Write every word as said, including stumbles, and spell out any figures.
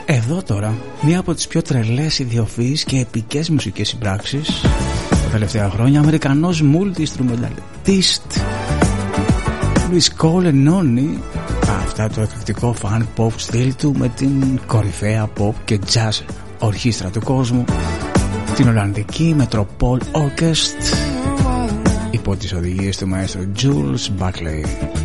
Εδώ τώρα, μία από τις πιο τρελές ιδιοφυείς και επικές μουσικές συμπράξεις τα τελευταία χρόνια, Αμερικανός multi-instrumentalist Louis Cole ενώνει αυτά το εκρηκτικό funk pop στυλ του με την κορυφαία pop και jazz ορχήστρα του κόσμου, την Ολλανδική Metropole Orchestra, υπό τις οδηγίες του μαέστρου Jules Buckley.